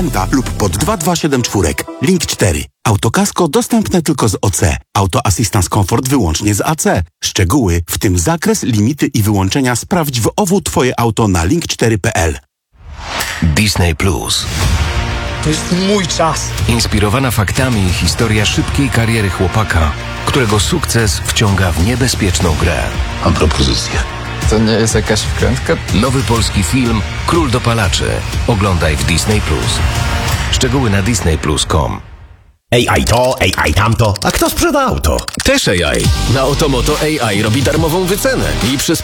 Sidentka lub pod 2274. Link 4. Autokasko dostępne tylko z OC. Auto Assistance Comfort wyłącznie z AC. Szczegóły, w tym zakres, limity i wyłączenia sprawdź w OWU Twoje auto na link4.pl. Disney Plus. To jest mój czas. Inspirowana faktami historia szybkiej kariery chłopaka, którego sukces wciąga w niebezpieczną grę. Mam propozycję. To nie jest jakaś wkrętka? Nowy polski film Król dopalaczy. Oglądaj w Disney Plus. Szczegóły na disneyplus.com. AI to, AI tamto. A kto sprzeda auto? Też AI. Na Otomoto AI robi darmową wycenę i przez